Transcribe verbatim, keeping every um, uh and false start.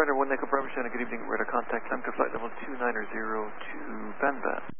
Ryder one Echo Bravo China, good evening. We're at a contact time to flight level two nine zero to Banbat.